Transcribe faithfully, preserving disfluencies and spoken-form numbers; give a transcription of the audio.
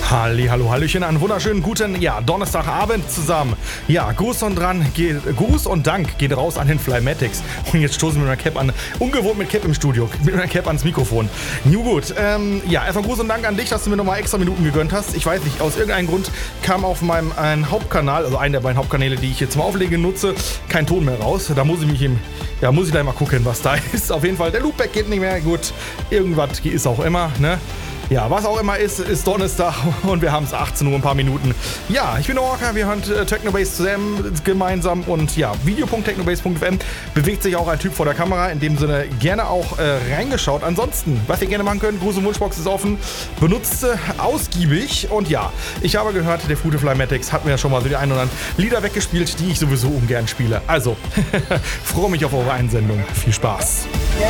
Halli, hallo, hallöchen, einen wunderschönen guten, ja, Donnerstagabend zusammen. Ja, Gruß und dran, geht, Gruß und Dank geht raus an den Flymatics. Und jetzt stoßen wir mit einer Cap an, ungewohnt mit Cap im Studio, mit einer Cap ans Mikrofon. New gut, ähm, ja, erstmal Gruß und Dank an dich, dass du mir nochmal extra Minuten gegönnt hast. Ich weiß nicht, aus irgendeinem Grund kam auf meinem ein Hauptkanal, also einen der beiden Hauptkanäle, die ich jetzt zum Auflegen nutze, kein Ton mehr raus. Da muss ich mich im, ja, muss ich da mal gucken, was da ist. Auf jeden Fall, der Loopback geht nicht mehr, gut, irgendwas ist auch immer, ne? Ja, was auch immer ist, ist Donnerstag und wir haben es achtzehn Uhr, ein paar Minuten. Ja, ich bin der Orca, wir hören äh, Technobase zusammen, gemeinsam und ja, video punkt technobase punkt f m bewegt sich auch ein Typ vor der Kamera. In dem Sinne gerne auch äh, reingeschaut. Ansonsten, was ihr gerne machen könnt, Gruß- und Wunschbox ist offen, benutzt sie ausgiebig und ja, ich habe gehört, der gute Flymatics hat mir ja schon mal so die ein oder anderen Lieder weggespielt, die ich sowieso ungern spiele. Also, freue mich auf eure Einsendung. Viel Spaß.